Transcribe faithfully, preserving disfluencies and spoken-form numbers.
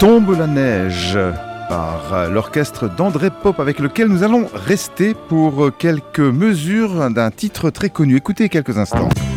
Tombe la neige par l'orchestre d'André Pope avec lequel nous allons rester pour quelques mesures d'un titre très connu. Écoutez quelques instants.